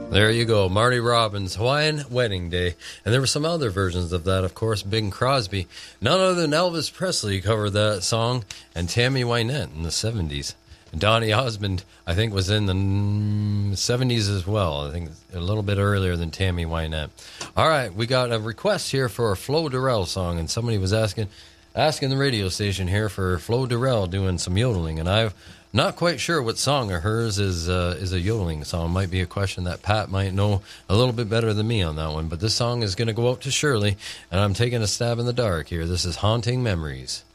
There you go, Marty Robbins, Hawaiian Wedding Day. And there were some other versions of that, of course. Bing Crosby, none other than Elvis Presley covered that song, and Tammy Wynette in the 70s. And Donny Osmond, I think, was in the 70s as well. I think a little bit earlier than Tammy Wynette. All right, we got a request here for a Flo Durrell song, and somebody was asking the radio station here for Flo Durrell doing some yodeling, and I've not quite sure what song of hers is a yodeling song. Might be a question that Pat might know a little bit better than me on that one. But this song is going to go out to Shirley, and I'm taking a stab in the dark here. This is Haunting Memories.